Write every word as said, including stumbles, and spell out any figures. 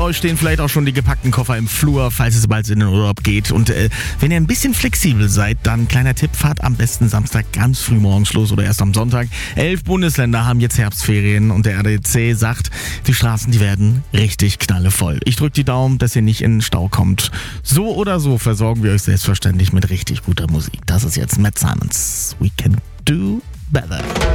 euch stehen vielleicht auch schon die gepackten Koffer im Flur, falls es bald in den Urlaub geht. Und äh, wenn ihr ein bisschen flexibel seid, dann kleiner Tipp, fahrt am besten Samstag ganz früh morgens los oder erst am Sonntag. Elf Bundesländer haben jetzt Herbstferien und der R D C sagt, die Straßen, die werden richtig knallevoll. Ich drücke die Daumen, dass ihr nicht in den Stau kommt. So oder so versorgen wir euch selbstverständlich mit richtig guter Musik. Das ist jetzt Matt Simons. We can do better.